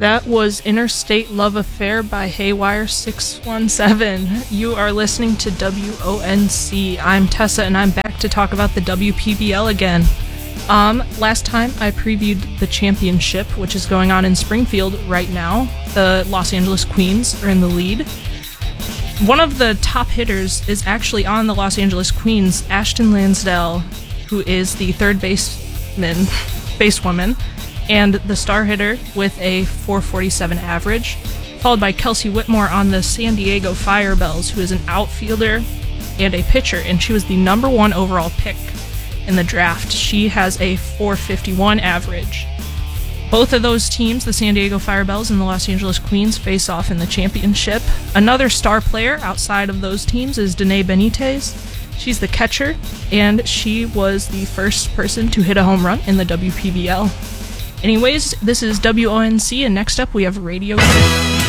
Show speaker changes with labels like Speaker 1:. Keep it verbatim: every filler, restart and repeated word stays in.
Speaker 1: That was Interstate Love Affair by Haywire six one seven. You are listening to W O N C. I'm Tessa, and I'm back to talk about the W P B L again. Um, last time I previewed the championship, which is going on in Springfield right now. The Los Angeles Queens are in the lead. One of the top hitters is actually on the Los Angeles Queens, Ashton Lansdell, who is the third baseman, basewoman, and the star hitter with a four forty-seven average, followed by Kelsey Whitmore on the San Diego Firebells, who is an outfielder and a pitcher, and she was the number one overall pick in the draft. She has a four fifty-one average. Both of those teams, the San Diego Firebells and the Los Angeles Queens, face off in the championship. Another star player outside of those teams is Danae Benitez. She's the catcher, and she was the first person to hit a home run in the W P B L. Anyways, this is W O N C, and next up we have Radio City.